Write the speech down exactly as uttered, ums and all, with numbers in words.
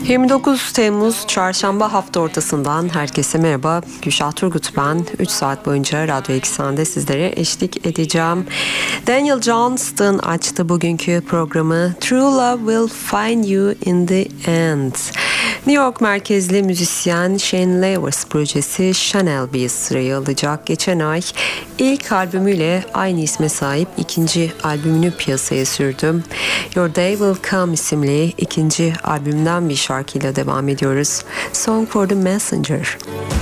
yirmi dokuz Temmuz Çarşamba hafta ortasından herkese merhaba. Gülşah Turgut ben. üç saat boyunca Radyo Eksen'de sizlere eşlik edeceğim. Daniel Johnston açtı bugünkü programı. True Love Will Find You in the End. New York merkezli müzisyen Shane Levers projesi Chanel bir sırayı alacak. Geçen ay ilk albümüyle aynı isme sahip ikinci albümünü piyasaya sürdü. Your Day Will Come isimli ikinci albümden bir şarkıyla devam ediyoruz. Song for the Messenger.